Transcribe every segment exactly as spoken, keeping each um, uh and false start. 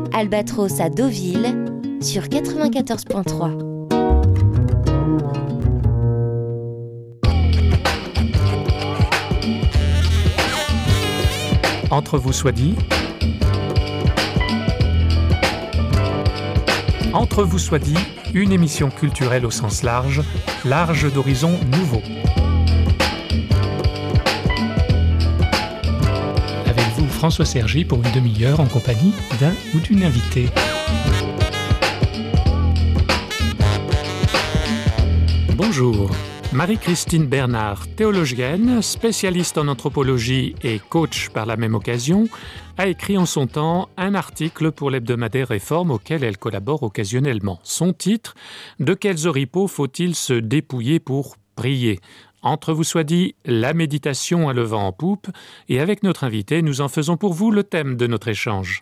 Albatros à Deauville sur quatre-vingt-quatorze virgule trois. Entre vous soit dit. Entre vous soit dit, une émission culturelle au sens large, large d'horizons nouveaux. Avec vous, François Sergi, pour une demi-heure en compagnie d'un ou d'une invitée. Bonjour. Marie-Christine Bernard, théologienne, spécialiste en anthropologie et coach par la même occasion, a écrit en son temps un article pour l'hebdomadaire Réforme auquel elle collabore occasionnellement. Son titre « De quels oripeaux faut-il se dépouiller pour prier ?» Entre vous soit dit, la méditation a le vent en poupe, et avec notre invité, nous en faisons pour vous le thème de notre échange.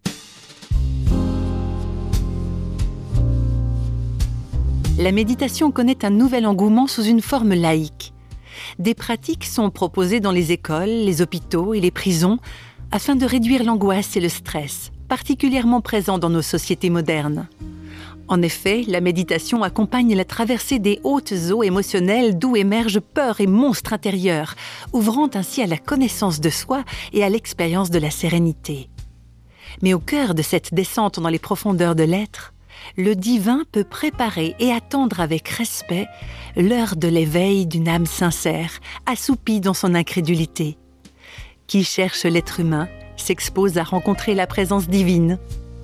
La méditation connaît un nouvel engouement sous une forme laïque. Des pratiques sont proposées dans les écoles, les hôpitaux et les prisons afin de réduire l'angoisse et le stress, particulièrement présents dans nos sociétés modernes. En effet, la méditation accompagne la traversée des hautes eaux émotionnelles d'où émergent peur et monstres intérieurs, ouvrant ainsi à la connaissance de soi et à l'expérience de la sérénité. Mais au cœur de cette descente dans les profondeurs de l'être, le divin peut préparer et attendre avec respect l'heure de l'éveil d'une âme sincère, assoupie dans son incrédulité. Qui cherche l'être humain s'expose à rencontrer la présence divine.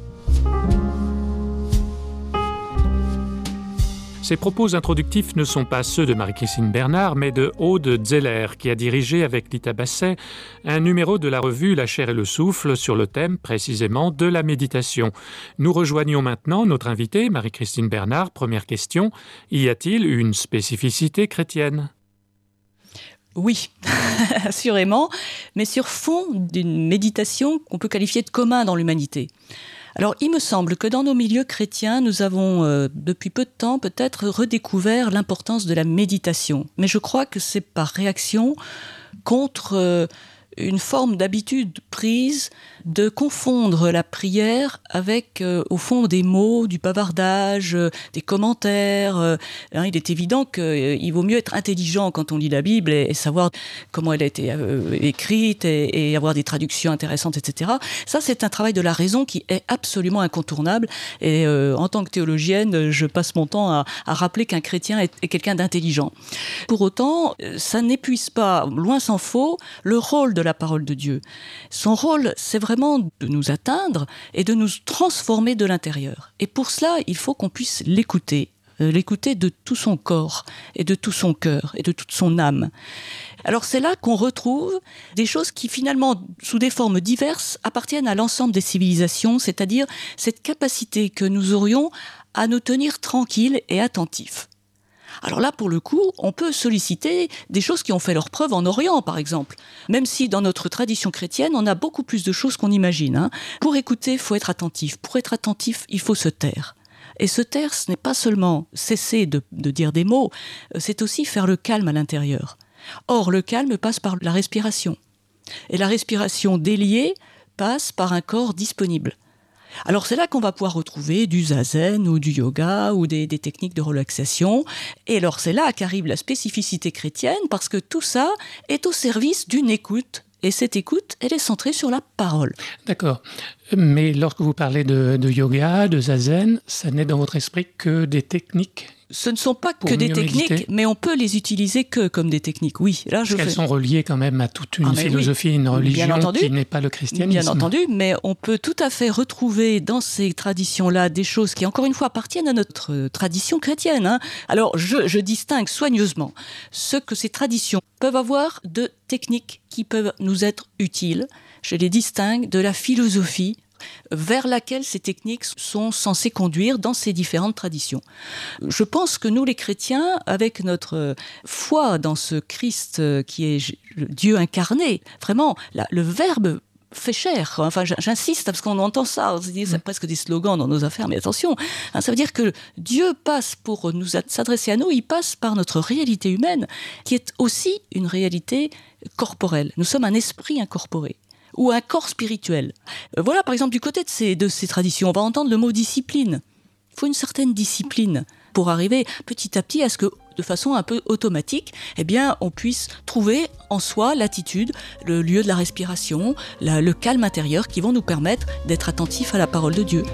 Ces propos introductifs ne sont pas ceux de Marie-Christine Bernard, mais de Aude Zeller, qui a dirigé avec Lita Basset un numéro de la revue La chair et le souffle sur le thème précisément de la méditation. Nous rejoignons maintenant notre invitée, Marie-Christine Bernard. Première question, y a-t-il une spécificité chrétienne ? Oui, assurément, mais sur fond d'une méditation qu'on peut qualifier de commun dans l'humanité. Alors, il me semble que dans nos milieux chrétiens, nous avons, euh, depuis peu de temps, peut-être redécouvert l'importance de la méditation. Mais je crois que c'est par réaction contre euh, une forme d'habitude prise de confondre la prière avec, euh, au fond, des mots, du bavardage, euh, des commentaires. Euh, hein, il est évident qu'il euh, vaut mieux être intelligent quand on lit la Bible et, et savoir comment elle a été euh, écrite et, et avoir des traductions intéressantes, et cetera. Ça, c'est un travail de la raison qui est absolument incontournable. Et euh, en tant que théologienne, je passe mon temps à, à rappeler qu'un chrétien est, est quelqu'un d'intelligent. Pour autant, ça n'épuise pas, loin s'en faut, le rôle de la parole de Dieu. Son rôle, c'est vraiment de nous atteindre et de nous transformer de l'intérieur. Et pour cela, il faut qu'on puisse l'écouter, euh, l'écouter de tout son corps et de tout son cœur et de toute son âme. Alors c'est là qu'on retrouve des choses qui finalement, sous des formes diverses, appartiennent à l'ensemble des civilisations, c'est-à-dire cette capacité que nous aurions à nous tenir tranquilles et attentifs. Alors là, pour le coup, on peut solliciter des choses qui ont fait leur preuve en Orient, par exemple. Même si dans notre tradition chrétienne, on a beaucoup plus de choses qu'on imagine. Hein. Pour écouter, il faut être attentif. Pour être attentif, il faut se taire. Et se taire, ce n'est pas seulement cesser de, de dire des mots, c'est aussi faire le calme à l'intérieur. Or, le calme passe par la respiration. Et la respiration déliée passe par un corps disponible. Alors c'est là qu'on va pouvoir retrouver du zazen ou du yoga ou des, des techniques de relaxation. Et alors c'est là qu'arrive la spécificité chrétienne parce que tout ça est au service d'une écoute. Et cette écoute, elle est centrée sur la parole. D'accord. Mais lorsque vous parlez de, de yoga, de zazen, ça n'est dans votre esprit que des techniques ? Ce ne sont pas que des techniques, méditer. Mais on peut les utiliser que comme des techniques, oui. Là, je Parce qu'elles fais... sont reliées quand même à toute une ah, philosophie, oui. une religion entendu, qui n'est pas le christianisme. Bien entendu, mais on peut tout à fait retrouver dans ces traditions-là des choses qui, encore une fois, appartiennent à notre tradition chrétienne. Hein. Alors, je, je distingue soigneusement ce que ces traditions peuvent avoir de techniques qui peuvent nous être utiles. Je les distingue de la philosophie vers laquelle ces techniques sont censées conduire dans ces différentes traditions. Je pense que nous, les chrétiens, avec notre foi dans ce Christ qui est Dieu incarné, vraiment, la, le Verbe fait chair. Enfin, j'insiste parce qu'on entend ça, on se dit, c'est presque des slogans dans nos affaires, mais attention, hein, ça veut dire que Dieu passe pour nous s'adresser à nous, il passe par notre réalité humaine, qui est aussi une réalité corporelle. Nous sommes un esprit incorporé. ou un corps spirituel. Euh, voilà, par exemple, du côté de ces, de ces traditions, on va entendre le mot discipline. Il faut une certaine discipline pour arriver petit à petit à ce que, de façon un peu automatique, eh bien, on puisse trouver en soi l'attitude, le lieu de la respiration, la, le calme intérieur qui vont nous permettre d'être attentifs à la parole de Dieu.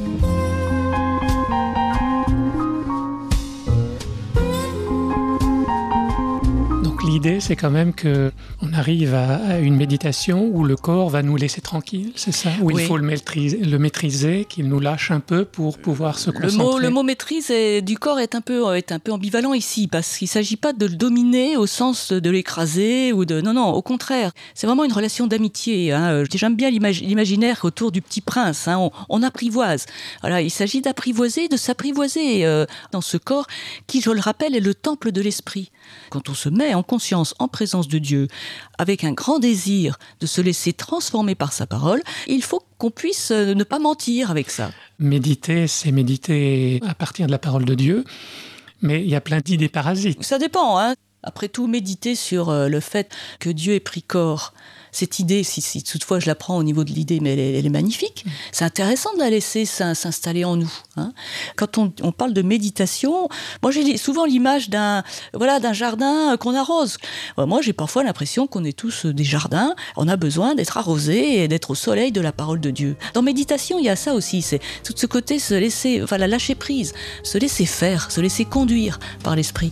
L'idée, c'est quand même qu'on arrive à, à une méditation où le corps va nous laisser tranquille, c'est ça? Où oui. Il faut le maîtriser, le maîtriser, qu'il nous lâche un peu pour pouvoir se concentrer. Le mot, le mot maîtrise est, du corps est un, peu, est un peu ambivalent ici, parce qu'il ne s'agit pas de le dominer au sens de l'écraser ou de... Non, non, au contraire. C'est vraiment une relation d'amitié. Hein. J'aime bien l'imag... l'imaginaire autour du petit prince. Hein. On, on apprivoise. Voilà, il s'agit d'apprivoiser, de s'apprivoiser euh, dans ce corps qui, je le rappelle, est le temple de l'esprit. Quand on se met en conscience, en présence de Dieu, avec un grand désir de se laisser transformer par sa parole, il faut qu'on puisse ne pas mentir avec ça. Méditer, c'est méditer à partir de la parole de Dieu, mais il y a plein d'idées parasites. Ça dépend, hein. Après tout, méditer sur le fait que Dieu ait pris corps, cette idée, si, si toutefois je la prends au niveau de l'idée, mais elle est, elle est magnifique, c'est intéressant de la laisser s'installer en nous. Hein. Quand on, on parle de méditation, moi j'ai souvent l'image d'un, voilà, d'un jardin qu'on arrose. Moi j'ai parfois l'impression qu'on est tous des jardins, on a besoin d'être arrosés et d'être au soleil de la parole de Dieu. Dans méditation, il y a ça aussi, c'est tout ce côté, se laisser, enfin la lâcher prise, se laisser faire, se laisser conduire par l'esprit.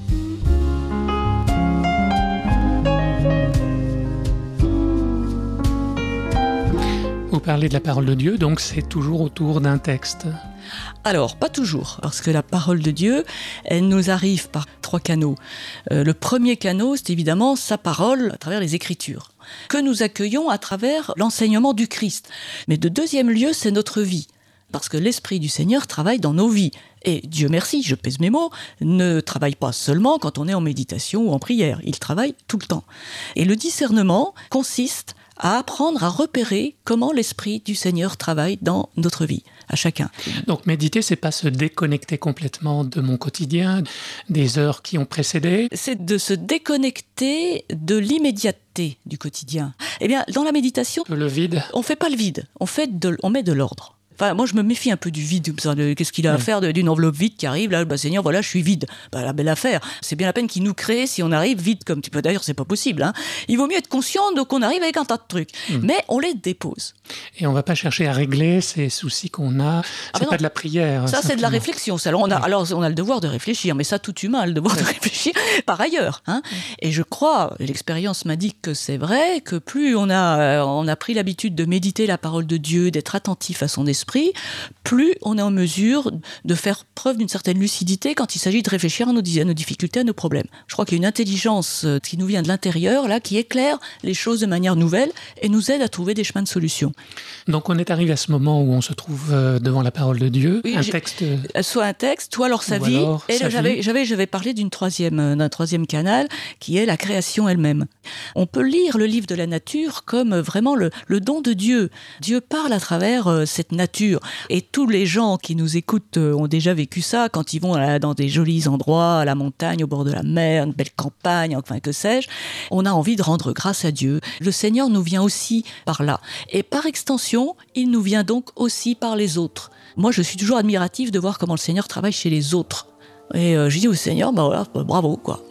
Vous parlez de la parole de Dieu, donc c'est toujours autour d'un texte. Alors, pas toujours, parce que la parole de Dieu, elle nous arrive par trois canaux. Euh, le premier canal, c'est évidemment sa parole à travers les Écritures, que nous accueillons à travers l'enseignement du Christ. Mais de deuxième lieu, c'est notre vie, parce que l'Esprit du Seigneur travaille dans nos vies. Et Dieu merci, je pèse mes mots, ne travaille pas seulement quand on est en méditation ou en prière, il travaille tout le temps. Et le discernement consiste à apprendre à repérer comment l'Esprit du Seigneur travaille dans notre vie, à chacun. Donc méditer, c'est pas se déconnecter complètement de mon quotidien, des heures qui ont précédé. C'est de se déconnecter de l'immédiateté du quotidien. Eh bien, dans la méditation, le vide. On fait pas le vide, on fait de, on met de l'ordre. Enfin, moi, je me méfie un peu du vide. De, qu'est-ce qu'il a à faire de, d'une enveloppe vide qui arrive là, bah, Seigneur, voilà, je suis vide. Bah, la belle affaire. C'est bien la peine qu'il nous crée si on arrive vide comme tu peux. D'ailleurs, c'est pas possible. Hein. Il vaut mieux être conscient qu'on arrive avec un tas de trucs, mmh. mais on les dépose. Et on va pas chercher à régler ces soucis qu'on a. C'est ah, pas non. de la prière. Ça, c'est de la réflexion. Ça, alors, on a, oui. alors, on a le devoir de réfléchir, mais ça, tout humain a le devoir oui. de réfléchir par ailleurs. Hein. Oui. Et je crois, l'expérience m'indique que c'est vrai, que plus on a, on a pris l'habitude de méditer la parole de Dieu, d'être attentif à son esprit, plus on est en mesure de faire preuve d'une certaine lucidité quand il s'agit de réfléchir à nos, à nos difficultés, à nos problèmes. Je crois qu'il y a une intelligence qui nous vient de l'intérieur, là, qui éclaire les choses de manière nouvelle et nous aide à trouver des chemins de solution. Donc on est arrivé à ce moment où on se trouve devant la parole de Dieu, oui, un texte... Soit un texte, soit alors sa vie. Alors et sa j'avais, vie. J'avais, j'avais parlé d'une troisième, d'un troisième canal, qui est la création elle-même. On peut lire le livre de la nature comme vraiment le, le don de Dieu. Dieu parle à travers cette nature. Et tous les gens qui nous écoutent ont déjà vécu ça quand ils vont dans des jolis endroits, à la montagne, au bord de la mer, une belle campagne, enfin que sais-je. On a envie de rendre grâce à Dieu. Le Seigneur nous vient aussi par là. Et par extension, il nous vient donc aussi par les autres. Moi, je suis toujours admirative de voir comment le Seigneur travaille chez les autres. Et euh, je dis au Seigneur, bah voilà, bah, bravo, quoi.